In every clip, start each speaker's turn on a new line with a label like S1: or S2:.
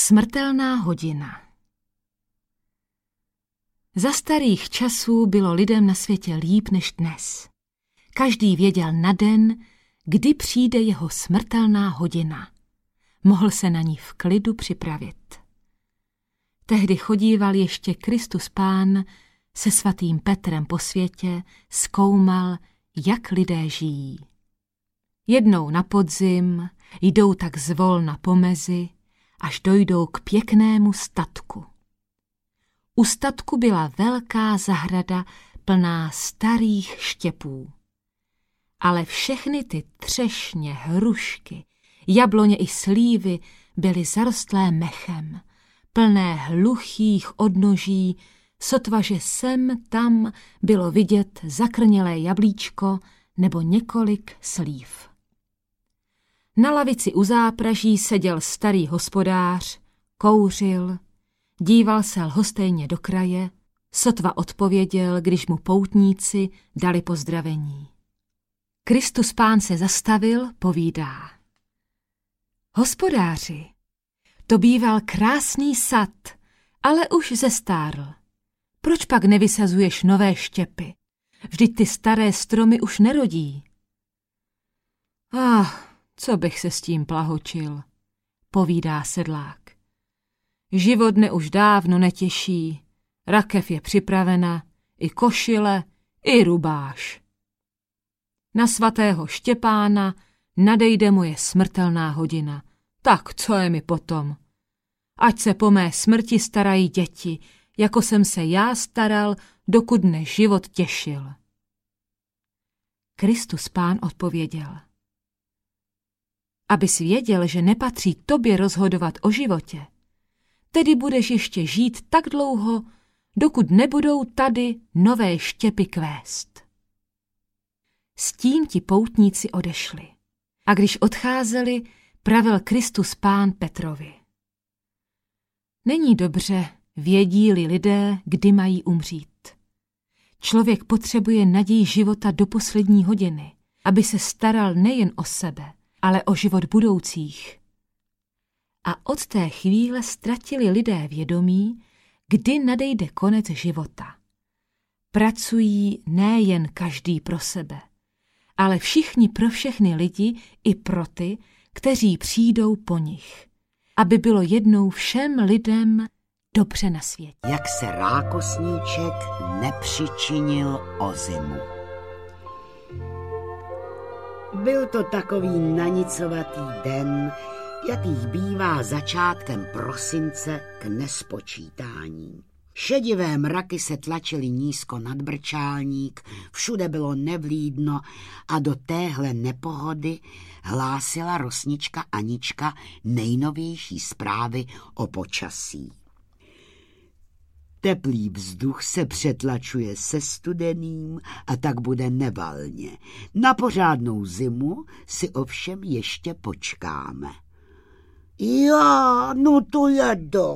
S1: Smrtelná hodina. Za starých časů bylo lidem na světě líp než dnes. Každý věděl na den, kdy přijde jeho smrtelná hodina. Mohl se na ní v klidu připravit. Tehdy chodíval ještě Kristus Pán se svatým Petrem po světě, zkoumal, jak lidé žijí. Jednou na podzim jdou tak zvolna po mezi, až dojdou k pěknému statku. U statku byla velká zahrada plná starých štěpů. Ale všechny ty třešně, hrušky, jabloně i slívy byly zarostlé mechem, plné hluchých odnoží, sotva že sem tam bylo vidět zakrnělé jablíčko nebo několik slív. Na lavici u zápraží seděl starý hospodář, kouřil, díval se lhostejně do kraje, sotva odpověděl, když mu poutníci dali pozdravení. Kristus Pán se zastavil, povídá. Hospodáři, to býval krásný sad, ale už zestárl. Proč pak nevysazuješ nové štěpy? Vždyť ty staré stromy už nerodí. Co bych se s tím plahočil, povídá sedlák. Život mne už dávno netěší, rakev je připravena, i košile, i rubáš. Na svatého Štěpána nadejde moje smrtelná hodina, tak co je mi potom? Ať se po mé smrti starají děti, jako jsem se já staral, dokud mne život těšil. Kristus Pán odpověděl. Abys věděl, že nepatří tobě rozhodovat o životě, tedy budeš ještě žít tak dlouho, dokud nebudou tady nové štěpy kvést. S tím ti poutníci odešli. A když odcházeli, pravil Kristus Pán Petrovi. Není dobře, vědí-li lidé, kdy mají umřít. Člověk potřebuje naději života do poslední hodiny, aby se staral nejen o sebe, ale o život budoucích. A od té chvíle ztratili lidé vědomí, kdy nadejde konec života. Pracují nejen každý pro sebe, ale všichni pro všechny lidi i pro ty, kteří přijdou po nich, aby bylo jednou všem lidem dobře na světě.
S2: Jak se rákosníček nepřičinil o zimu. Byl to takový nanicovatý den, jakých bývá začátkem prosince k nespočítání. Šedivé mraky se tlačily nízko nad Brčálník, všude bylo nevlídno a do téhle nepohody hlásila rosnička Anička nejnovější zprávy o počasí. Teplý vzduch se přetlačuje se studeným a tak bude nevalně. Na pořádnou zimu si ovšem ještě počkáme. Jo, no to je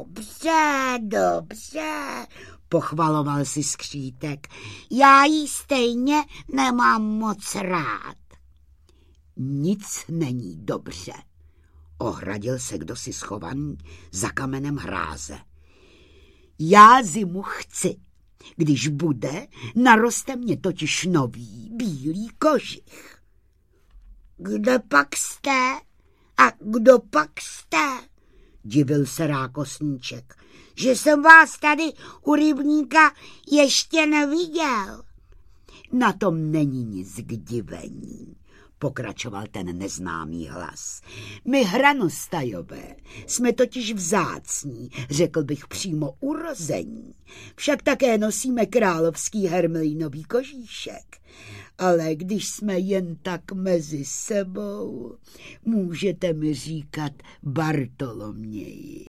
S2: dobře, pochvaloval si Skřítek. Já ji stejně nemám moc rád. Nic není dobře, ohradil se kdosi schovaný za kamenem hráze. Já zimu chci. Když bude, naroste mě totiž nový bílý kožich. Kde pak jste? A kdo pak jste? Divil se rákosníček. Že jsem vás tady u rybníka ještě neviděl. Na tom není nic k divení, pokračoval ten neznámý hlas. My hranostajové jsme totiž vzácní, řekl bych přímo urození. Však také nosíme královský hermelínový kožíšek. Ale když jsme jen tak mezi sebou, můžete mi říkat Bartoloměji.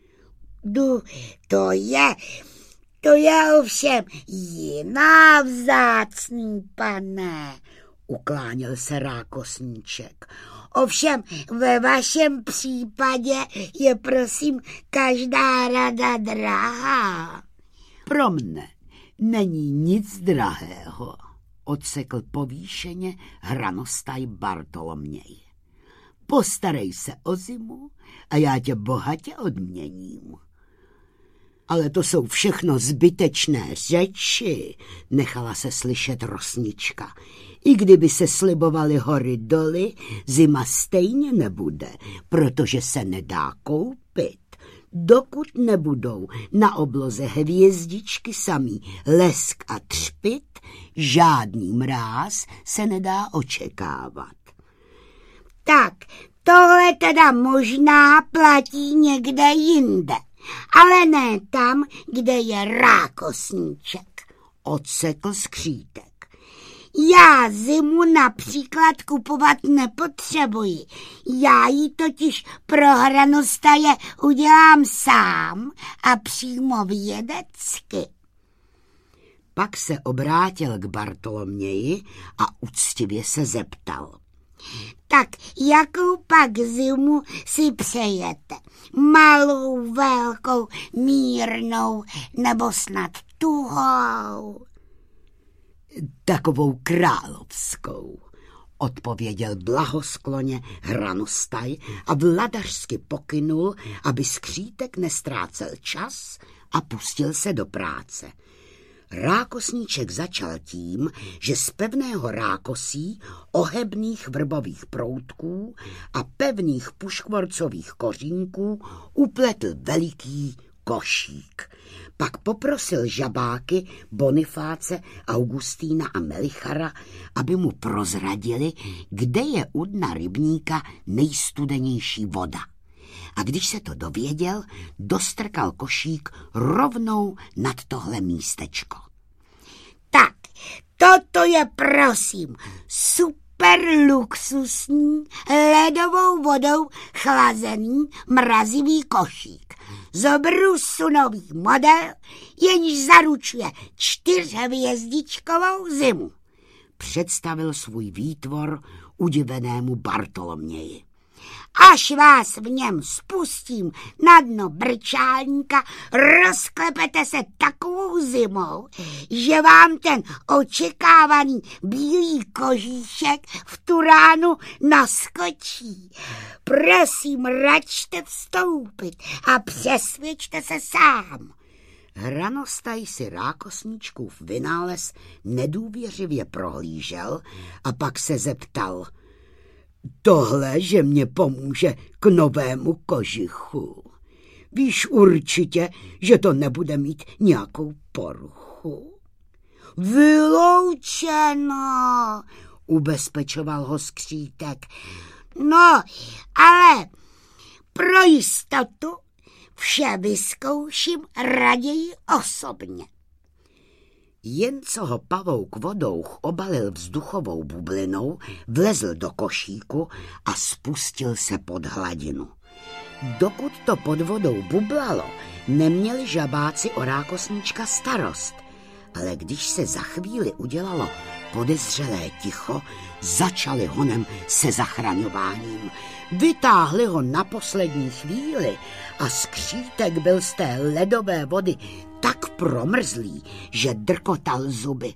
S2: To je ovšem jiná vzácný pane, ukláněl se rákosníček. Ovšem ve vašem případě je prosím každá rada drahá. Pro mne není nic drahého, odsekl povýšeně hranostaj Bartoloměj. Postarej se o zimu a já tě bohatě odměním. Ale to jsou všechno zbytečné řeči, nechala se slyšet Rosnička. I kdyby se slibovaly hory doly, zima stejně nebude, protože se nedá koupit. Dokud nebudou na obloze hvězdičky samý lesk a třpyt, žádný mráz se nedá očekávat.
S3: Tak, tohle teda možná platí někde jinde, ale ne tam, kde je rákosníček,
S2: odsekl Skřítek.
S3: Já zimu například kupovat nepotřebuji. Já ji totiž pro hranostaje udělám sám a přímo vědecky.
S2: Pak se obrátil k Bartoloměji a úctivě se zeptal.
S3: Tak jakou pak zimu si přejete? Malou, velkou, mírnou nebo snad tuhou?
S2: Takovou královskou, odpověděl blahoskloně hranostaj a vladařsky pokynul, aby Skřítek nestrácel čas a pustil se do práce. Rákosníček začal tím, že z pevného rákosí, ohebných vrbových proutků a pevných puškvorcových kořínků upletl veliký košík. Pak poprosil žabáky Bonifáce, Augustína a Melichara, aby mu prozradili, kde je u dna rybníka nejstudenější voda. A když se to dověděl, dostrkal košík rovnou nad tohle místečko.
S3: Tak, toto je prosím super luxusní ledovou vodou chlazený mrazivý košík. Z brusunový model, jenž zaručuje 4hvězdičkovou zimu.
S2: Představil svůj výtvor udivenému Bartoloměji.
S3: Až vás v něm spustím na dno brčálníka, rozklepete se takovou zimou, že vám ten očekávaný bílý kožíšek v tu ránu naskočí. Prosím, račte vstoupit a přesvědčte se sám.
S2: Hranostaj si rákosníčkův vynález nedůvěřivě prohlížel a pak se zeptal. Tohle, že mě pomůže k novému kožichu. Víš určitě, že to nebude mít nějakou poruchu?
S3: Vyloučeno,
S2: ubezpečoval ho Skřítek.
S3: No, ale pro jistotu vše vyzkouším raději osobně.
S2: Jen co ho pavouk vodouch obalil vzduchovou bublinou, vlezl do košíku a spustil se pod hladinu. Dokud to pod vodou bublalo, neměli žabáci o rákosníčka starost, ale když se za chvíli udělalo podezřelé ticho, začali honem se zachraňováním. Vytáhli ho na poslední chvíli a Skřítek byl z té ledové vody tak promrzlý, že drkotal zuby.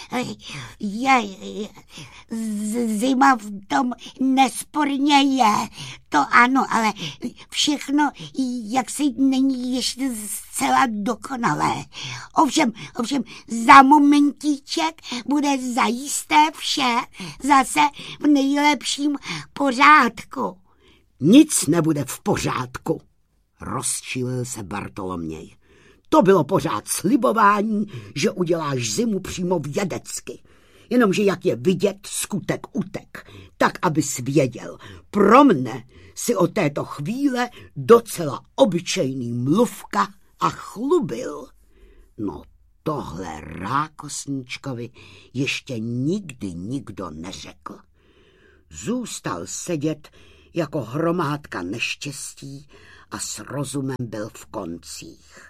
S3: Zima v tom nesporně je, to ano, ale všechno jaksi není ještě zcela dokonalé. Ovšem za momentíček bude zajisté vše zase v nejlepším pořádku.
S2: Nic nebude v pořádku, rozčílil se Bartoloměj. To bylo pořád slibování, že uděláš zimu přímo vědecky. Jenomže jak je vidět, skutek utek, tak abys věděl. Pro mne si o této chvíle docela obyčejný mluvka a chlubil. No tohle rákosníčkovi ještě nikdy nikdo neřekl. Zůstal sedět jako hromádka neštěstí a s rozumem byl v koncích.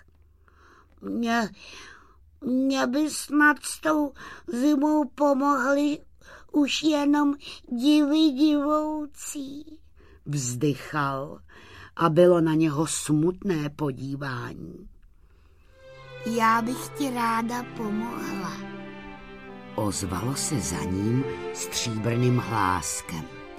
S3: Mě by snad s tou zimou pomohli už jenom divy divoucí.
S2: Vzdychal a bylo na něho smutné podívání.
S3: Já bych ti ráda pomohla.
S2: Ozvalo se za ním stříbrným hláskem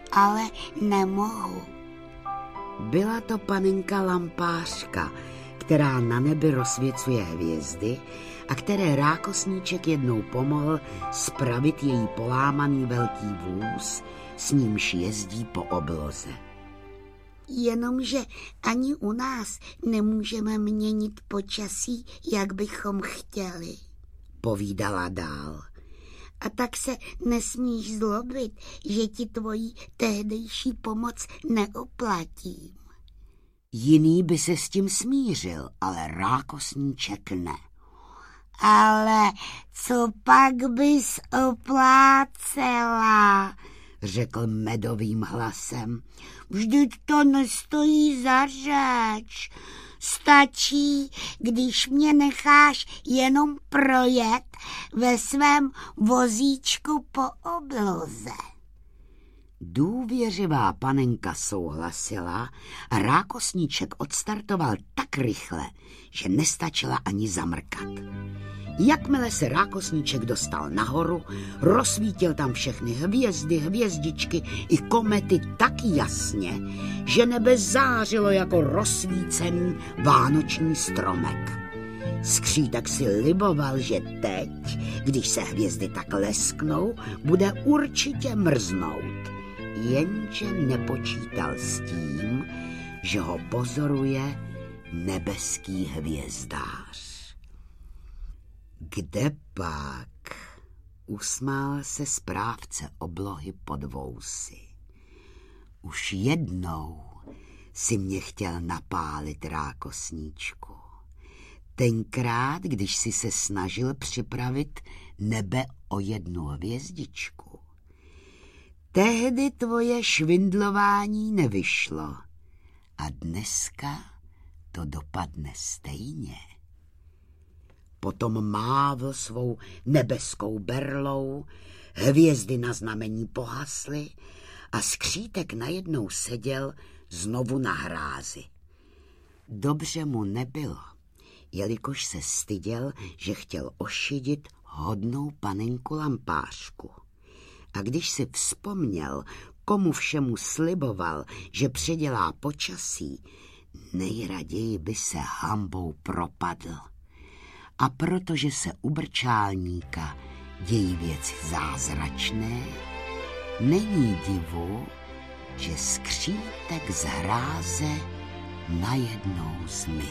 S3: ale nemohu.
S2: Byla to panenka Lampářka, která na nebi rozsvěcuje hvězdy a které rákosníček jednou pomohl spravit její polámaný velký vůz, s nímž jezdí po obloze.
S3: Jenomže ani u nás nemůžeme měnit počasí, jak bychom chtěli,
S2: povídala dál.
S3: A tak se nesmíš zlobit, že ti tvojí tehdejší pomoc neoplatím.
S2: Jiný by se s tím smířil, ale rákosníček ne.
S3: Ale co pak bys oplácela,
S2: řekl medovým hlasem.
S3: Vždyť to nestojí za řeč. Stačí, když mě necháš jenom projet ve svém vozíčku po obloze.
S2: Důvěřivá panenka souhlasila a rákosníček odstartoval tak rychle, že nestačila ani zamrkat. Jakmile se rákosníček dostal nahoru, rozsvítil tam všechny hvězdy, hvězdičky i komety tak jasně, že nebe zářilo jako rozsvícený vánoční stromek. Skřítek si liboval, že teď, když se hvězdy tak lesknou, bude určitě mrznout. Jenže nepočítal s tím, že ho pozoruje nebeský hvězdář. Kde pak? Usmál se správce oblohy pod vousy. Už jednou si mě chtěl napálit, rákosníčku. Tenkrát, když si se snažil připravit nebe o jednu hvězdičku. Tehdy tvoje švindlování nevyšlo a dneska to dopadne stejně. Potom mávl svou nebeskou berlou, hvězdy na znamení pohasly a skřítek najednou seděl znovu na hrázi. Dobře mu nebylo, jelikož se styděl, že chtěl ošidit hodnou panenku Lampářku. A když si vzpomněl, komu všemu sliboval, že předělá počasí, nejraději by se hanbou propadl. A protože se u brčálníka dějí věci zázračné, není divu, že skřítek z hráze najednou zmizel.